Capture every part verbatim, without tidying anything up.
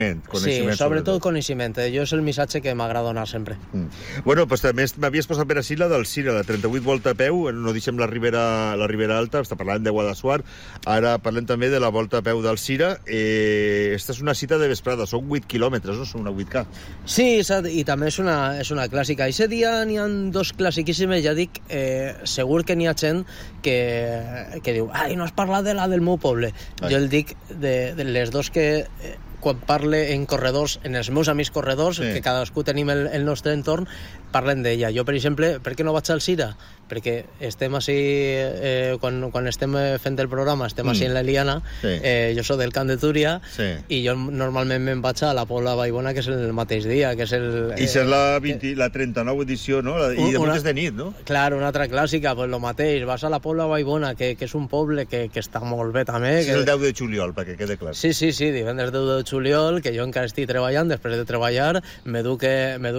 Coneixement, sí, sobretot coneixement. Jo és el missatge que m'agrada donar sempre. Mm. Bueno, pues també m'havies posat per així la del Cira, la trenta-vuit volta a peu, no deixem la Ribera, la Ribera Alta, està parlant de Guadassuar, ara parlem també de la volta a peu del Cira. Eh, esta és una cita de vesprada, són vuit quilòmetres, no? Són una vuit K. Sí, i també és una, és una clàssica. Aquest dia n'hi ha dos classiquíssimes, ja dic, eh, segur que n'hi ha gent que, que diu, ai, no has parlat de la del meu poble. Ai. Jo el dic de, de les dos que... Eh, quan parle en corredors, en els meus amics corredors, sí, que cadascú tenim el, el nostre entorn, parlen d'ella. Jo, per exemple, per què no vaig al Cira? Perquè estem així, eh, quan, quan estem fent el programa, estem mm. així en l'Eliana, sí, eh, jo soc del Camp de Túria, sí, i jo normalment me'n vaig a la Pobla Vallbona, que és el mateix dia, que és el... I és la, vint, la trenta-nou edició, no? La, I de una, és de nit, no? Clar, una altra clàssica, pues lo mateix, vas a la Pobla Vallbona, que, que és un poble que, que està molt bé també. És que... el deu de juliol, perquè quede clar. Sí, sí, sí, divendres deu de juliol, que jo encara estic treballant, després de treballar, m'eduque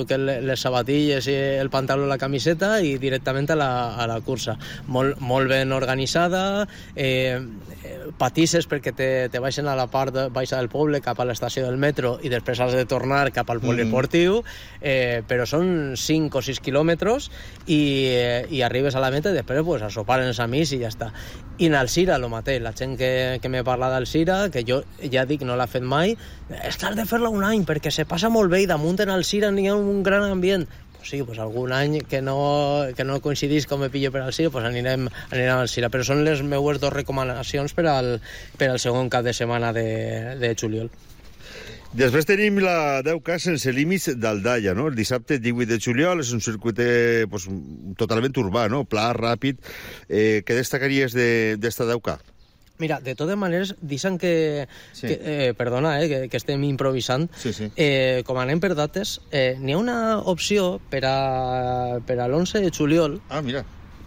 les sabatilles i el pantaló i la camiseta i directament a la, a la cursa. Molt, molt ben organitzada, eh, patisses perquè te, te baixen a la part de, baixa del poble cap a l'estació del metro i després has de tornar cap al poliportiu, eh, però són cinc o sis quilòmetres i, eh, i arribes a la meta i després pues, a sopar amb els amics i ja està. I en el Cira, el mateix, la gent que, que me parla del Cira, que jo ja dic no l'ha fet mai, és que has de fer-la un any perquè se passa molt bé i damunt en el Cira n'hi ha un gran ambient. Sí, pues algun any que no, que no coincidís com me pillo per al Cira, pues anirem, anirem al Cira. Però són les meues dues recomanacions per al, per al segon cap de setmana de, de juliol. Després tenim la deu K sense límits d'Aldaia, no? El dissabte divuit de juliol és un circuit pues, totalment urbà, no? Pla, ràpid. Eh, què destacaries d'esta deu K? Mira, de totes maneres, deixen que... Sí. que eh, perdona, eh, que, que estem improvisant. Sí, sí. Eh, com anem per dates, eh, n'hi ha una opció per a, per a l'onze de juliol... Ah, mira.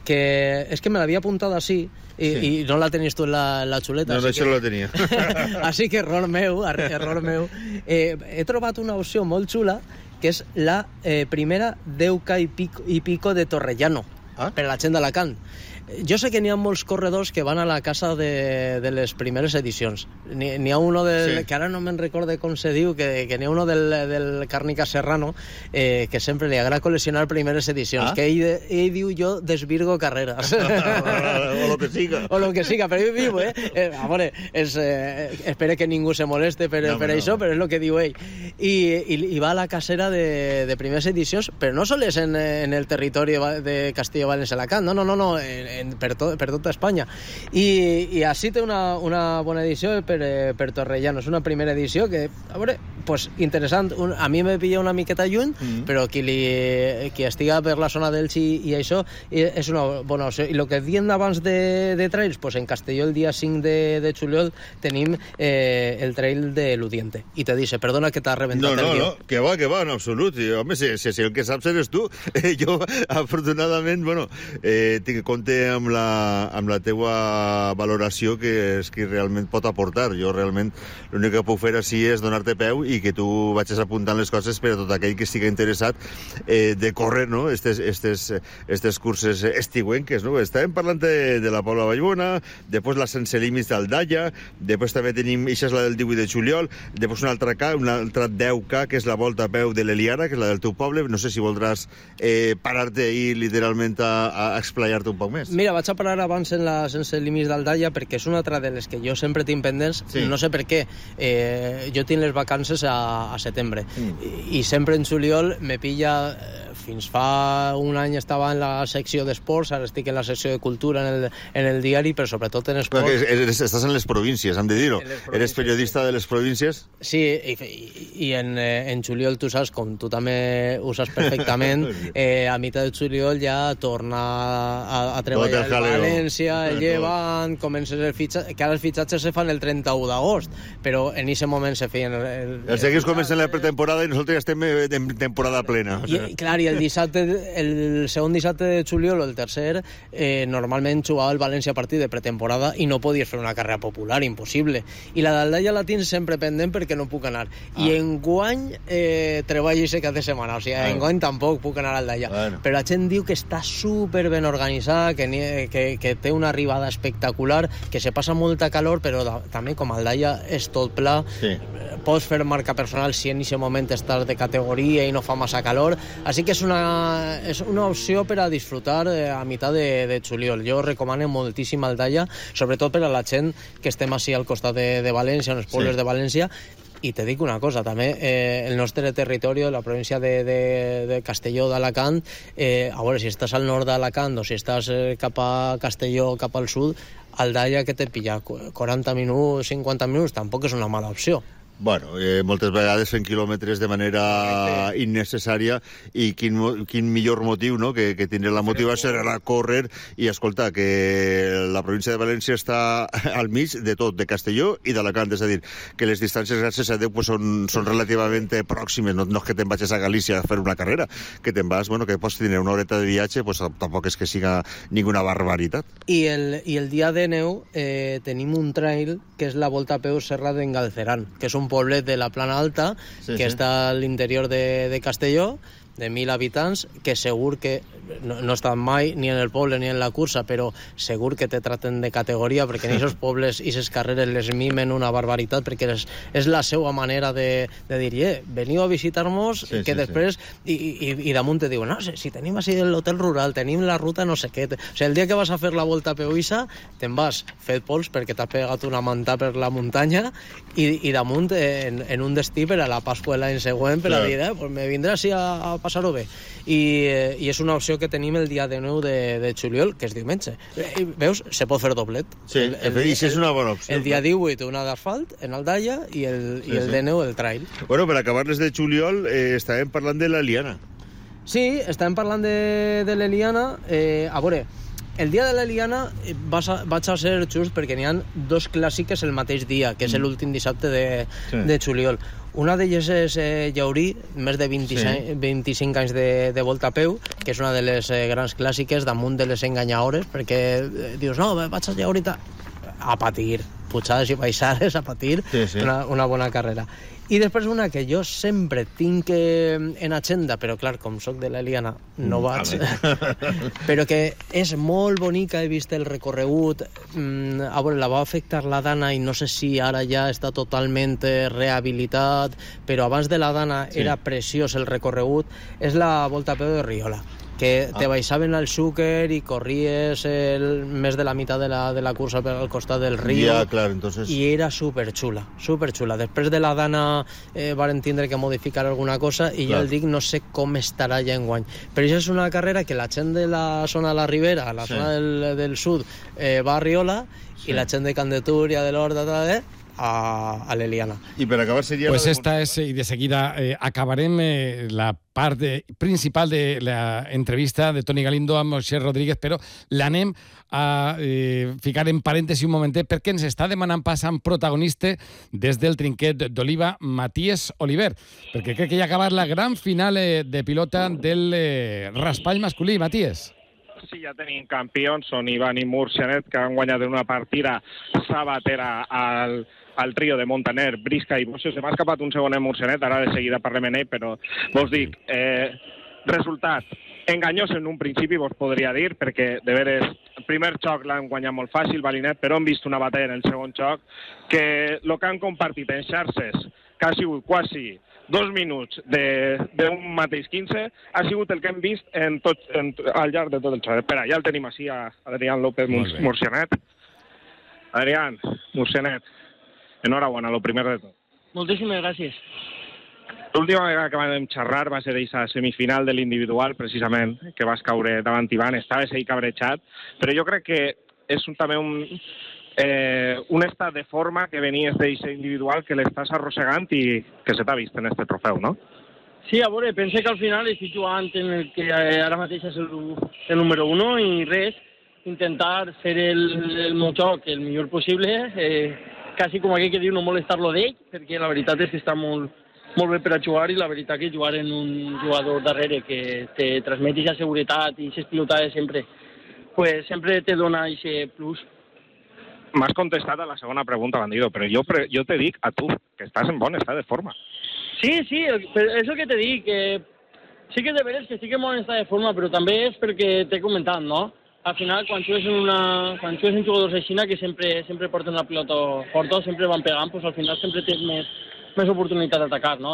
Que és que me l'havia apuntat així i, sí, i no la tenies tu en la, la xuleta. No, no, això que... no la tenia. Així que error meu, error meu. Eh, he trobat una opció molt xula que és la eh, primera deu K i pico, i pico de Torrellano, ah? Per a la gent d'Alacant. Jo sé que n'hi ha molts corredors que van a la casa de, de les primeres edicions. N'hi ha uno del, sí, que ara no me'n recorde com se diu, que, que n'hi ha uno del, del Càrnica Serrano eh, que sempre li agrada col·leccionar primeres edicions, ah? Que ell, ell diu jo desvirgo carreres. O lo que siga. O lo que siga, però ell diu, eh? eh a veure, és, eh, espero que ningú se moleste per, no, per no, això, però és el que diu ell. I, i, i va a la casera de, de primeres edicions, però no sols en, en el territori de Castilla-València-Alacant, no, no, no, no, en, en, per, to, per tota Espanya. I, i així té una, una bona edició per, per Torrellano. És una primera edició que, a veure, pues, interessant. Un, a mi me pilla una miqueta lluny, mm-hmm, però qui, li, qui estiga per la zona d'Elx i, i això és una bona opció. I el que diem abans de, de trails, pues en Castelló el dia cinc de, de juliol tenim eh, el trail de l'Udiente. I te dice, perdona que t'ha reventat no, no, el guió. No, que va, que va, en absolut. I, home, si, si, si el que saps eres tu. Eh, jo, afortunadament, bueno, eh, tinc compte amb la, amb la teua valoració, que és qui realment pot aportar. Jo realment l'únic que puc fer així és donar-te peu i que tu vagis apuntant les coses per a tot aquell que estigui interessat eh, de córrer, no?, estes, estes, estes curses estiuenques, no? Estàvem parlant de, de la Pobla Vallbona, després la sense límits d'Aldaia, després també tenim, això és la del divuit de juliol, després una altra K, una altra deu K, que és la volta a peu de l'Eliana, que és la del teu poble. No sé si voldràs eh, parar-te i literalment a, a explayar-te un poc més. Mira, vaig a parar abans en la sense límits d'Aldaia perquè és una altra de les que jo sempre tinc pendents, sí, no sé per què. Eh, jo tinc les vacances a, a setembre, mm, I, i sempre en juliol me pilla, eh, fins fa un any estava en la secció d'esports, ara estic en la secció de cultura en el, en el diari, però sobretot en esports. Perquè eres, estàs en les províncies, hem de dir-ho. Eres periodista de les províncies? Sí, i, i, i en, en juliol tu saps, com tu també ho saps perfectament, eh, a mitjà de juliol ja torna a, a treballar el València, el Llevant, comences el fitxatge, que ara els fitxatges se fan el trenta-u d'agost, però en aquest moment se feien... El, el, els equips comencen la pretemporada i nosaltres ja estem en temporada plena. I, clar, i el dissabte, el segon dissabte de juliol o el tercer, eh, normalment jugava el València a partir de pretemporada i no podies fer una carrera popular, impossible. I la d'Aldaia la tinc sempre pendent perquè no puc anar. Ah. I enguany eh, treballo aquest cap de setmana, o sigui, ah, enguany tampoc puc anar a Aldaia. Bueno. Però la gent diu que està super ben organitzada, que, que, que té una arribada espectacular, que se passa molta calor, però da, també com Aldaia és tot pla, sí, pots fer marcar marca personal si en aquest moment estàs de categoria i no fa massa calor, així que és una, és una opció per a disfrutar eh, a meitat de, de juliol. Jo recomano moltíssim Aldaia, sobretot per a la gent que estem així al costat de, de València, en els pobles sí. de València. I te dic una cosa, també, eh, el nostre territori, la província de, de, de Castelló d'Alacant, eh, a veure, si estàs al nord d'Alacant o si estàs eh, cap a Castelló, cap al sud, Aldaia que te pilla quaranta minuts, cinquanta minuts, tampoc és una mala opció. Bueno, eh, moltes vegades fent quilòmetres de manera innecessària i quin, quin millor motiu, no?, que, que tindre la motivació d'anar a córrer i, escolta, que la província de València està al mig de tot, de Castelló i d'Alacant, és a dir, que les distàncies, gràcies a Déu, pues, són, són relativament pròximes, no, no és que te'n vagis a Galícia a fer una carrera, que te'n vas, bueno, que pots tenir una horeta de viatge, pues, tampoc és que siga ninguna barbaritat. I el, i el dia de neu eh, tenim un trail que és la Volta a Peu Serra d'en Galceran, que és un poblet de la Plana Alta, sí, que sí. està a l'interior de, de Castelló, de mil habitants, que segur que no, no estan mai ni en el poble ni en la cursa, però segur que te traten de categoria, perquè en aquests pobles i aquestes carreres les mimen una barbaritat, perquè és, és la seva manera de, de dir, eh, veniu a visitar-nos, sí, que sí, després, sí. I, i, i damunt te diuen, no, si tenim així l'hotel rural, tenim la ruta no sé què. O sigui, el dia que vas a fer la Volta a Peuissa, te'n vas fet pols perquè t'ha pegat una manta per la muntanya i, i damunt en, en un destí per a la Pasqua l'any següent, per a dir, eh, pues me vindrà així a, a passar-ho bé. I, eh, I és una opció que tenim el dia de nou de, de juliol, que és diumenge. I, veus? Se pot fer doblet. Sí, el, el, el, és una bona opció. El dia divuit una d'asfalt, en Aldaia, i el, sí, i el sí. de nou el trail. Bueno, per acabar-les de juliol, eh, estàvem parlant de l'Eliana. Sí, estàvem parlant de, de l'Eliana. Eh, a veure, el dia de l'Eliana vaig a, vaig a ser just perquè n'hi ha dos clàssiques el mateix dia, que és l'últim dissabte de, sí. de juliol. Una d'elles és eh, Llaurí, més de vint-i-cinc, sí. vint-i-cinc anys de, de Volta a Peu, que és una de les eh, grans clàssiques damunt de les enganyadores, perquè eh, dius, no, vaig a Llaurí a patir, pujades i baixades, a patir, sí, sí. Una, una bona carrera. I després una que jo sempre tinc eh, en agenda, però clar, com soc de l'Eliana, no vaig, però que és molt bonica, he vist el recorregut, mm, a veure, la va afectar la Dana i no sé si ara ja està totalment rehabilitat, però abans de la Dana sí. era preciós el recorregut, és la Volta a Peu de Riola, que te ah. baixaven al Xúquer i corries el, més de la meitat de la, de la cursa per al costat del riu, ja, clar, entonces... i era superxula, superxula. Després de la Dana eh, varen tindre que modificar alguna cosa i clar. Jo el dic, no sé com estarà ja enguany. Però això és una carrera que la gent de la zona de la Ribera, la sí. zona del, del sud, eh, va a Riola, sí. i la gent de Can de Túria, de l'Horta, eh, a, a l'Eliana. I per acabar seria... Pues esta es, y de seguida eh, acabarem eh, la part de, principal de la entrevista de Toni Galindo amb Moisés Rodríguez, però l'anem a eh, ficar en parèntesi un momentet perquè ens està demanant pas amb protagonista des del trinquet d'Oliva, Matías Oliver, perquè crec que ja ha acabat la gran final eh, de pilota del eh, raspall masculí. Matías. Sí, ja tenim campions, són Ivan i Murcianet, que han guanyat en una partida sabatera al, al trio de Montaner, Brisca i Boixo. Se m'ha escapat un segon en Murcianet, ara de seguida parlem en ell, però vos dic, eh, resultat enganyós en un principi, vos podria dir, perquè de veres el primer xoc l'han guanyat molt fàcil, Valinet, però hem vist una batalla en el segon xoc, que el que han compartit en xarxes, que ha sigut quasi dos minuts d'un mateix quinze, ha sigut el que hem vist en tot, en, al llarg de tot el xoc. Espera, ja el tenim així a Adrián López Murcianet. Adrián Murcianet, enhorabona, lo primer de tot. Moltíssimes gràcies. L'última vegada que vam xerrar va ser aquesta semifinal de l'individual, precisament, que vas caure davant Ivan. Estaves ahí cabrejat, però jo crec que és un, també un... Eh, un estat de forma que venies d'aquest individual que l'estàs arrossegant i que se t'ha vist en este trofeu, no? Sí, a veure, pense que al final estic jugant en el que ara mateix és el, el número uno i res, intentar fer el, el meu joc el millor possible, eh, quasi com aquell que diu no molestar-lo d'ell, perquè la veritat és que està molt, molt bé per a jugar i la veritat que jugar en un jugador darrere que te transmeti aquesta seguretat i aquestes pilotades sempre, pues sempre te dona aquest plus. M'has contestat a la segona pregunta, Bandido, però jo, pre jo te dic a tu que estàs en bon estat de forma. Sí, sí, és el que te dic, que sí que de veres que estic en bon estat de forma, però també és perquè t'he comentat, no? Al final, quan jugues en una, quan jugues en jugadors així que sempre, sempre porten la pilota forta, sempre van pegant, pues al final sempre tens més, més oportunitat d'atacar, no?